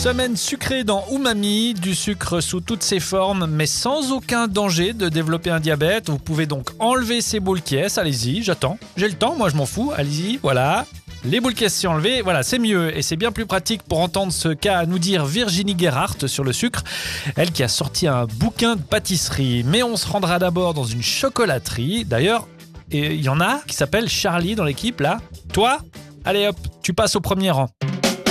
Semaine sucrée dans Umami, du sucre sous toutes ses formes, mais sans aucun danger de développer un diabète. Vous pouvez donc enlever ces boules qui est, allez-y, j'attends. J'ai le temps, moi je m'en fous, allez-y, voilà. Les boules qui sont enlevées, voilà, c'est mieux et c'est bien plus pratique pour entendre ce qu'a à nous dire Virginie Gerhardt sur le sucre. Elle qui a sorti un bouquin de pâtisserie. Mais on se rendra d'abord dans une chocolaterie. D'ailleurs, il y en a qui s'appelle Charlie dans l'équipe là. Toi, allez hop, tu passes au premier rang.